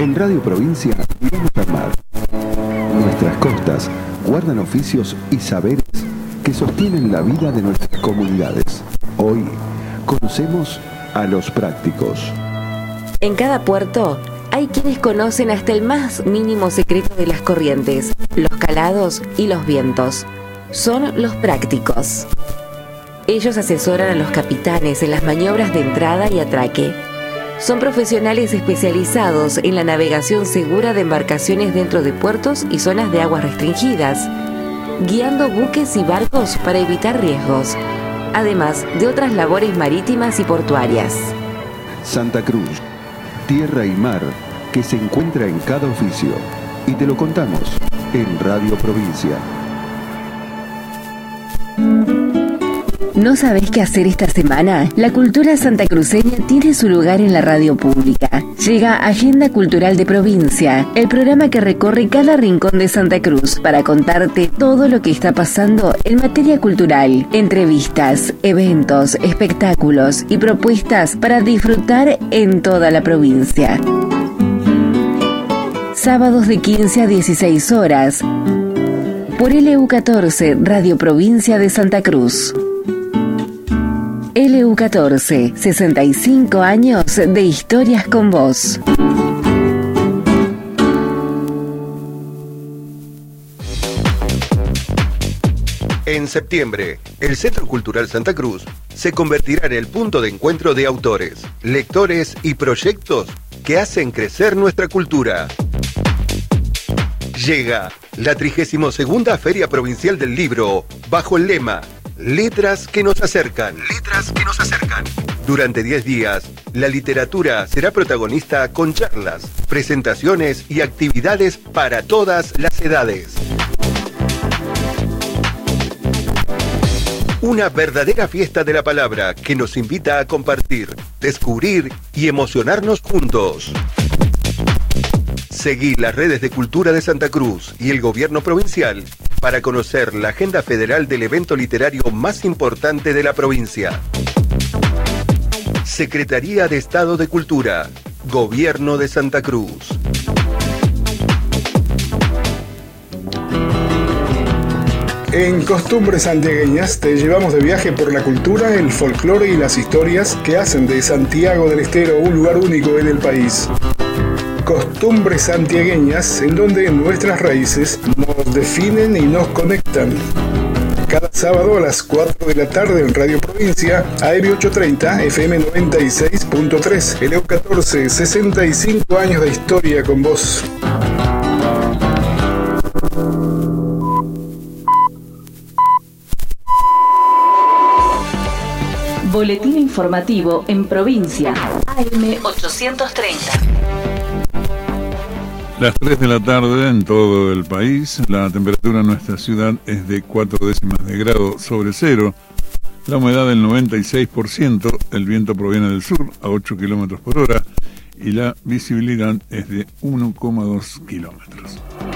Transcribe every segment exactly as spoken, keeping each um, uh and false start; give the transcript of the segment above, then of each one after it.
En Radio Provincia miramos al mar. Nuestras costas guardan oficios y saberes que sostienen la vida de nuestras comunidades. Hoy conocemos a los prácticos. En cada puerto hay quienes conocen hasta el más mínimo secreto de las corrientes, los calados y los vientos. Son los prácticos. Ellos asesoran a los capitanes en las maniobras de entrada y atraque. Son profesionales especializados en la navegación segura de embarcaciones dentro de puertos y zonas de aguas restringidas, guiando buques y barcos para evitar riesgos, además de otras labores marítimas y portuarias. Santa Cruz, tierra y mar que se encuentra en cada oficio. Y te lo contamos en Radio Provincia. ¿No sabés qué hacer esta semana? La cultura santacruceña tiene su lugar en la radio pública. Llega Agenda Cultural de Provincia, el programa que recorre cada rincón de Santa Cruz para contarte todo lo que está pasando en materia cultural. Entrevistas, eventos, espectáculos y propuestas para disfrutar en toda la provincia. Sábados de quince a dieciséis horas. Por L U catorce, Radio Provincia de Santa Cruz. L U catorce, sesenta y cinco años de historias con vos. En septiembre, el Centro Cultural Santa Cruz se convertirá en el punto de encuentro de autores, lectores y proyectos que hacen crecer nuestra cultura. Llega la trigésima segunda Feria Provincial del Libro, bajo el lema Letras que nos acercan. Letras que nos acercan. Durante diez días, la literatura será protagonista con charlas, presentaciones y actividades para todas las edades. Una verdadera fiesta de la palabra que nos invita a compartir, descubrir y emocionarnos juntos. Seguí las redes de Cultura de Santa Cruz y el Gobierno Provincial para conocer la agenda federal del evento literario más importante de la provincia. Secretaría de Estado de Cultura, Gobierno de Santa Cruz. En Costumbres Santiagueñas te llevamos de viaje por la cultura, el folclore y las historias que hacen de Santiago del Estero un lugar único en el país. Costumbres santiagueñas, en donde nuestras raíces nos definen y nos conectan. Cada sábado a las cuatro de la tarde en Radio Provincia, A M ochocientos treinta, F M noventa y seis punto tres, L U catorce, sesenta y cinco años de historia con vos. Boletín informativo en provincia, A M ochocientos treinta. Las tres de la tarde en todo el país, la temperatura en nuestra ciudad es de cuatro décimas de grado sobre cero, la humedad del noventa y seis por ciento, el viento proviene del sur a ocho kilómetros por hora y la visibilidad es de uno coma dos kilómetros.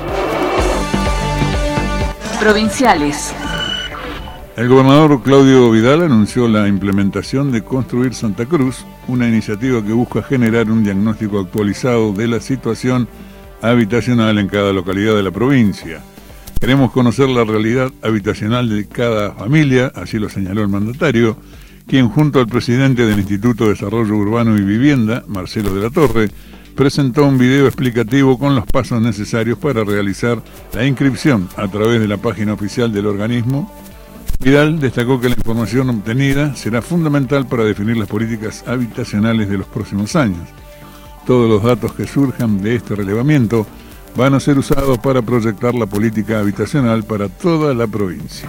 Provinciales. El gobernador Claudio Vidal anunció la implementación de Construir Santa Cruz, una iniciativa que busca generar un diagnóstico actualizado de la situación habitacional en cada localidad de la provincia. Queremos conocer la realidad habitacional de cada familia, así lo señaló el mandatario, quien junto al presidente del Instituto de Desarrollo Urbano y Vivienda, Marcelo de la Torre, presentó un video explicativo con los pasos necesarios para realizar la inscripción a través de la página oficial del organismo. Vidal destacó que la información obtenida será fundamental para definir las políticas habitacionales de los próximos años. Todos los datos que surjan de este relevamiento van a ser usados para proyectar la política habitacional para toda la provincia.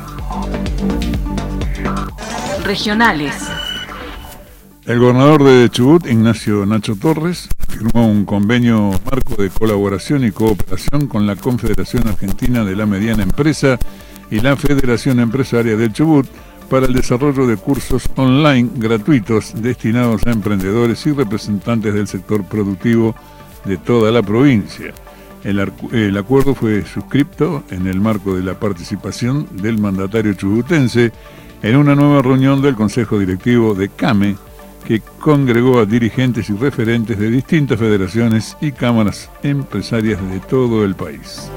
Regionales. El gobernador de Chubut, Ignacio Nacho Torres, firmó un convenio marco de colaboración y cooperación con la Confederación Argentina de la Mediana Empresa y la Federación Empresaria del Chubut para el desarrollo de cursos online gratuitos destinados a emprendedores y representantes del sector productivo de toda la provincia. El, el acuerdo fue suscripto en el marco de la participación del mandatario chubutense en una nueva reunión del Consejo Directivo de CAME, que congregó a dirigentes y referentes de distintas federaciones y cámaras empresarias de todo el país.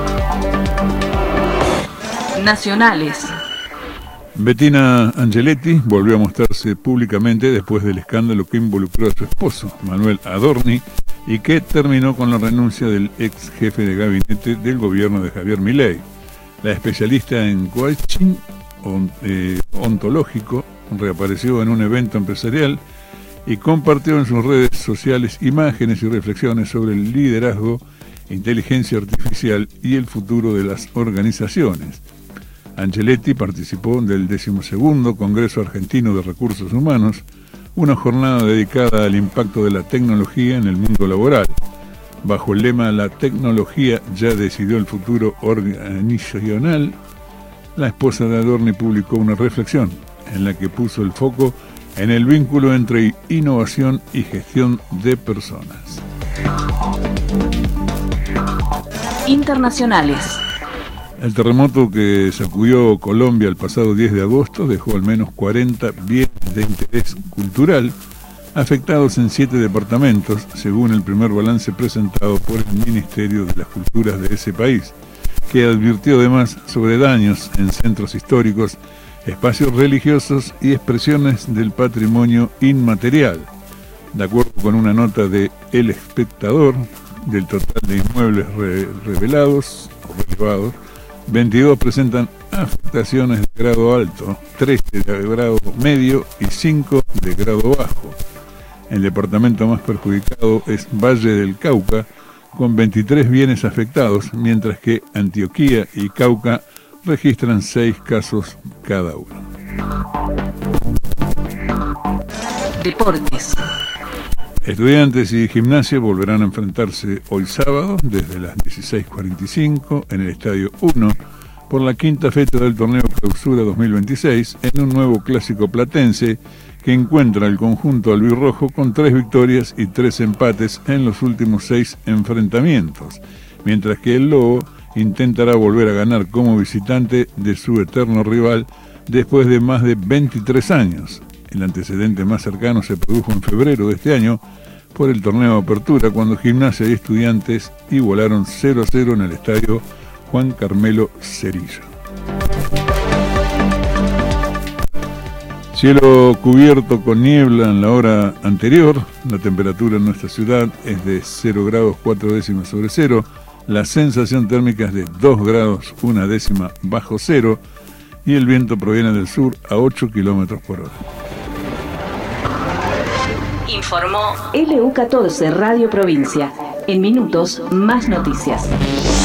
Nacionales. Bettina Angeletti volvió a mostrarse públicamente después del escándalo que involucró a su esposo, Manuel Adorni, y que terminó con la renuncia del ex jefe de gabinete del gobierno de Javier Milei. La especialista en coaching eh, ontológico reapareció en un evento empresarial y compartió en sus redes sociales imágenes y reflexiones sobre el liderazgo, inteligencia artificial y el futuro de las organizaciones. Angeletti participó del decimosegundo Congreso Argentino de Recursos Humanos, una jornada dedicada al impacto de la tecnología en el mundo laboral. Bajo el lema "La tecnología ya decidió el futuro organizacional", la esposa de Adorni publicó una reflexión en la que puso el foco en el vínculo entre innovación y gestión de personas. Internacionales. El terremoto que sacudió Colombia el pasado diez de agosto dejó al menos cuarenta bienes de interés cultural afectados en siete departamentos, según el primer balance presentado por el Ministerio de las Culturas de ese país, que advirtió además sobre daños en centros históricos, espacios religiosos y expresiones del patrimonio inmaterial. De acuerdo con una nota de El Espectador, del total de inmuebles re revelados o relevados, veintidós presentan afectaciones de grado alto, trece de grado medio y cinco de grado bajo. El departamento más perjudicado es Valle del Cauca, con veintitrés bienes afectados, mientras que Antioquia y Cauca registran seis casos cada uno. Deportes. Estudiantes y Gimnasia volverán a enfrentarse hoy sábado desde las dieciséis cuarenta y cinco en el Estadio uno por la quinta fecha del torneo Clausura dos mil veintiséis en un nuevo clásico platense que encuentra el conjunto albirrojo con tres victorias y tres empates en los últimos seis enfrentamientos, mientras que el Lobo intentará volver a ganar como visitante de su eterno rival después de más de veintitrés años. El antecedente más cercano se produjo en febrero de este año por el torneo Apertura, cuando Gimnasia y Estudiantes igualaron cero a cero en el estadio Juan Carmelo Cerrillo. Cielo cubierto con niebla en la hora anterior. La temperatura en nuestra ciudad es de cero grados cuatro décimas sobre cero. La sensación térmica es de dos grados una décima bajo cero. Y el viento proviene del sur a ocho kilómetros por hora. Informó L U catorce Radio Provincia. En minutos, más noticias.